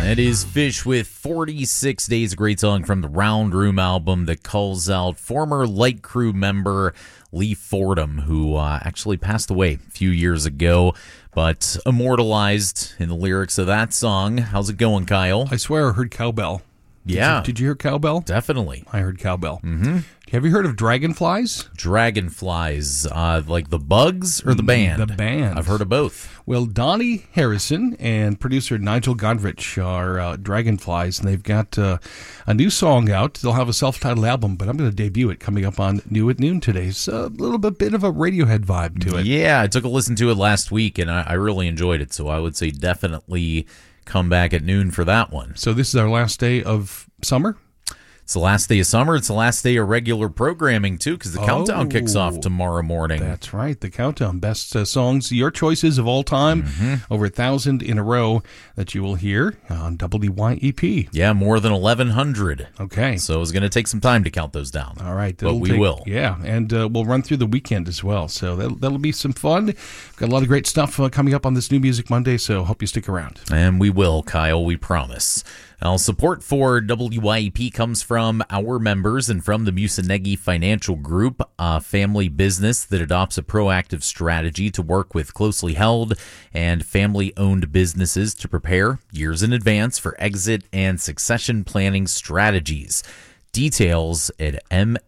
That is Fish with 46 Days, a great song from the Round Room album that calls out former Light Crew member Lee Fordham, who actually passed away a few years ago, but immortalized in the lyrics of that song. How's it going, Kyle? I swear I heard cowbell. Yeah. Did you hear cowbell? Definitely. I heard cowbell. Mm-hmm. Have you heard of dragonflies? Dragonflies, like the bugs or the band? The band. I've heard of both. Well, Donnie Harrison and producer Nigel Godrich are Dragonflies, and they've got a new song out. They'll have a self-titled album, but I'm going to debut it coming up on New at Noon today. It's a little bit of a Radiohead vibe to it. Yeah, I took a listen to it last week, and I really enjoyed it, so I would say definitely come back at noon for that one. So this is our last day of summer? It's the last day of summer. It's the last day of regular programming, too, because the countdown kicks off tomorrow morning. That's right, the countdown. Best songs, your choices of all time, over 1,000 in a row that you will hear on WYEP. Yeah, more than 1,100. Okay. So it's going to take some time to count those down. All right. But we will. Yeah, and we'll run through the weekend as well. So that'll be some fun. Got a lot of great stuff coming up on this New Music Monday, so hope you stick around. And we will, Kyle, we promise. Now, support for WYEP comes from our members and from the Musanegi Financial Group, a family business that adopts a proactive strategy to work with closely held and family-owned businesses to prepare years in advance for exit and succession planning strategies. Details at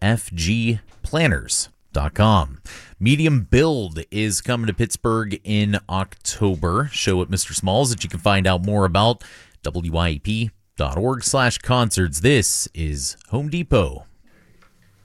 mfgplanners.com. Medium Build is coming to Pittsburgh in October. Show at Mr. Smalls that you can find out more about. WYEP.org/concerts. This is Home Depot.